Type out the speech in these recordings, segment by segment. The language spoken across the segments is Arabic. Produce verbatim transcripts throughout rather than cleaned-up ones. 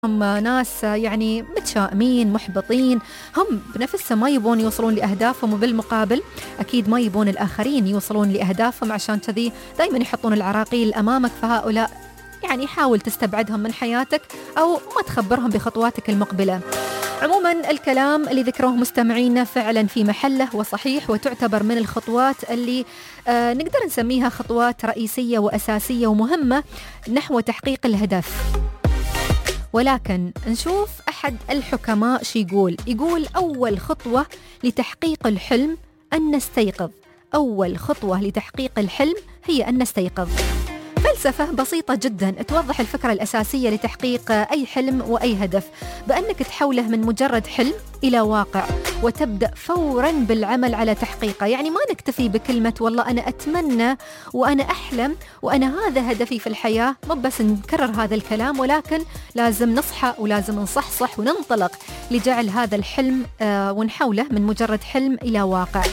هم ناس يعني متشائمين محبطين، هم بنفسهم ما يبون يوصلون لأهدافهم، وبالمقابل أكيد ما يبون الآخرين يوصلون لأهدافهم، عشان كذي دايما يحطون العراقيل أمامك. فهؤلاء يعني حاول تستبعدهم من حياتك أو ما تخبرهم بخطواتك المقبلة. عموما الكلام اللي ذكروه مستمعينا فعلا في محله وصحيح، وتعتبر من الخطوات اللي آه نقدر نسميها خطوات رئيسية وأساسية ومهمة نحو تحقيق الهدف. ولكن نشوف أحد الحكماء شي يقول يقول أول خطوة لتحقيق الحلم أن نستيقظ. أول خطوة لتحقيق الحلم هي أن نستيقظ. فلسفة بسيطة جدا توضح الفكرة الأساسية لتحقيق أي حلم وأي هدف، بأنك تحوله من مجرد حلم إلى واقع وتبدأ فورا بالعمل على تحقيقه. يعني ما نكتفي بكلمة والله أنا أتمنى وأنا أحلم وأنا هذا هدفي في الحياة، مو بس نكرر هذا الكلام، ولكن لازم نصحى ولازم نصحصح وننطلق لجعل هذا الحلم آه ونحوله من مجرد حلم إلى واقع.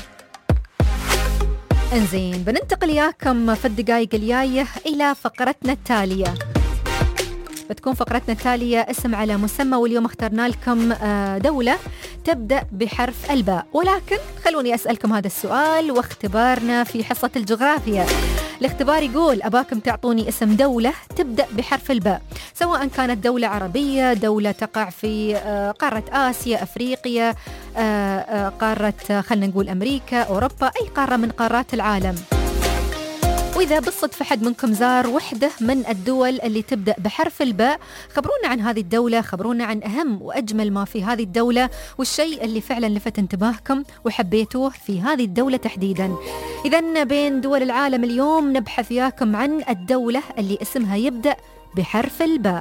انزين، بننتقل إياكم في الدقائق الجاية إلى فقرتنا التالية. بتكون فقرتنا التالية اسم على مسمى، واليوم اخترنا لكم دولة تبدأ بحرف الباء. ولكن خلوني أسألكم هذا السؤال واختبارنا في حصة الجغرافيا. الاختبار يقول أباكم تعطوني اسم دولة تبدأ بحرف الباء، سواء كانت دولة عربية، دولة تقع في قارة آسيا، أفريقيا، قارة خلنا نقول أمريكا، أوروبا، أي قارة من قارات العالم. وإذا بالصدفة حد منكم زار وحدة من الدول اللي تبدأ بحرف الباء، خبرونا عن هذه الدولة، خبرونا عن أهم وأجمل ما في هذه الدولة والشيء اللي فعلا لفت انتباهكم وحبيتوه في هذه الدولة تحديدا. إذن بين دول العالم اليوم نبحث إياكم عن الدولة اللي اسمها يبدأ بحرف الباء.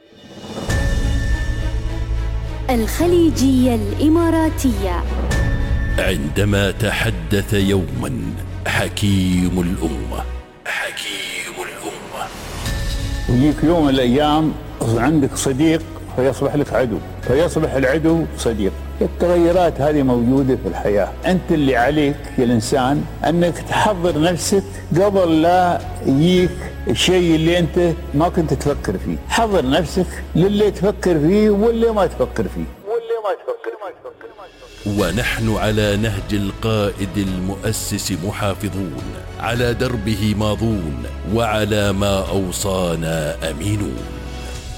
الخليجية الإماراتية. عندما تحدث يوما حكيم الأمة حكيم الأمة يجيك يوم من الأيام عندك صديق فيصبح لك عدو، فيصبح العدو صديق. التغيرات هذه موجودة في الحياة. أنت اللي عليك يا الإنسان أنك تحضر نفسك قبل لا يجيك الشيء اللي أنت ما كنت تفكر فيه. حضر نفسك للي تفكر فيه واللي ما تفكر فيه واللي ما تفكر فيه. ونحن على نهج القائد المؤسس محافظون، على دربه ماضون، وعلى ما أوصانا أمينون.